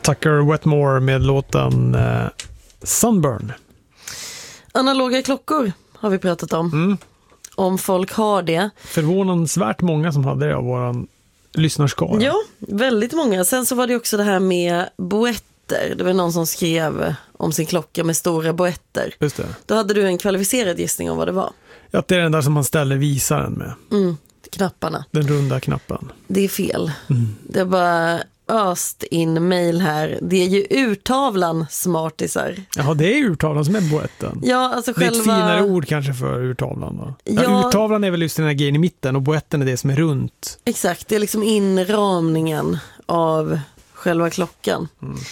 Tucker Wetmore med låten Sunburn. Analoga klockor har vi pratat om. Om folk har det. Förvånansvärt många som hade det av våran lyssnarskara. Ja, väldigt många. Sen så var det också det här med boetter. Det var någon som skrev om sin klocka med stora boetter. Just det. Då hade du en kvalificerad gissning om vad det var. Ja, det är den där som man ställer visaren med. Knapparna. Den runda knappen. Det är fel. Det är bara öst in mail här. Det är ju urtavlan, smartisar. Ja, det är urtavlan som är boetten. Ja, alltså det är själva... ett finare ord kanske för urtavlan, va? Ja, urtavlan är väl just den här grejen i mitten och boetten är det som är runt. Exakt, det är liksom inramningen av själva klockan.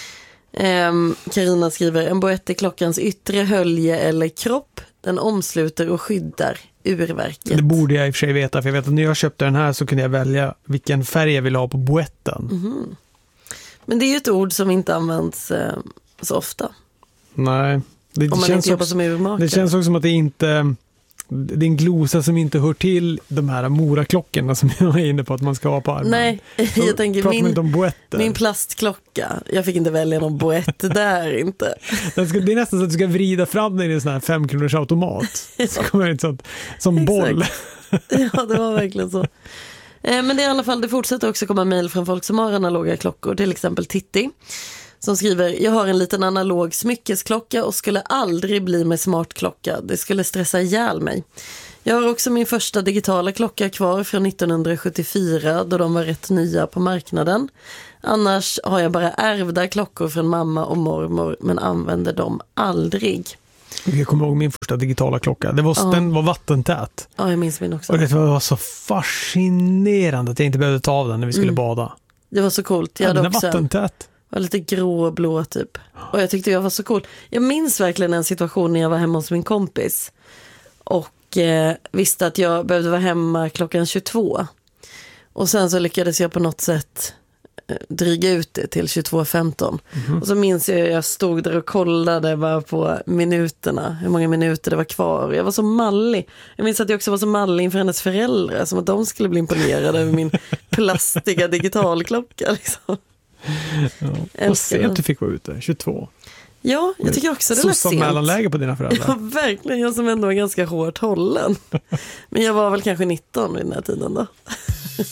Carina skriver, en boett är klockans yttre hölje eller kropp. Den omsluter och skyddar urverket. Det borde jag i och för sig veta, för jag vet att när jag köpte den här så kunde jag välja vilken färg jag ville ha på boetten. Men det är ju ett ord som inte används så ofta. Nej. Det om man känns inte jobbar också, som urmakare. det känns också som att det inte... Det är en glosa som inte hör till de här moraklockorna som jag är inne på att man ska ha på armen. Nej, jag tänker min plastklocka. Jag fick inte välja någon boett där inte. Det är nästan så att du ska vrida fram den i en sån här 5-kronors automat. Så kommer det inte sånt, som boll. Ja, det var verkligen så. Men det är i alla fall, det fortsätter också komma mejl från folk som har analoga klockor. Till exempel Titti som skriver, jag har en liten analog smyckesklocka och skulle aldrig bli med smartklocka. Det skulle stressa ihjäl mig. Jag har också min första digitala klocka kvar från 1974 då de var rätt nya på marknaden. Annars har jag bara ärvda klockor från mamma och mormor men använder dem aldrig. Jag kommer ihåg min första digitala klocka. Den var vattentät. Ja, jag minns min också. Och det var så fascinerande att jag inte behövde ta av den när vi skulle bada. Det var så coolt. Jag hade den är också vattentät. var lite grå och blå typ. Och jag tyckte jag var så cool. Jag minns verkligen en situation när jag var hemma hos min kompis. Och visste att jag behövde vara hemma klockan 22. Och sen så lyckades jag på något sätt dryga ut det till 22:15. Och så minns jag stod där och kollade bara på minuterna. Hur många minuter det var kvar. Jag var så mallig. Jag minns att jag också var så mallig inför hennes föräldrar. Som att de skulle bli imponerade över min plastiga digitalklocka liksom. Ja. Och sent du fick vara ute, 22. Ja, jag tycker också det lät sent. mellanläge på dina föräldrar. Ja, verkligen. Jag som ändå var ganska hårt hållen. Men jag var väl kanske 19 vid den här tiden då.